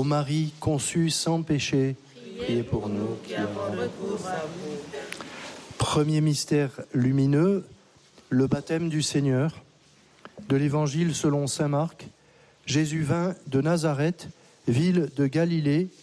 Ô Marie conçue sans péché, Priez pour nous qui avons recours à vous. Premier mystère lumineux, le baptême du Seigneur. De l'Évangile selon saint Marc, Jésus vint de Nazareth, ville de Galilée,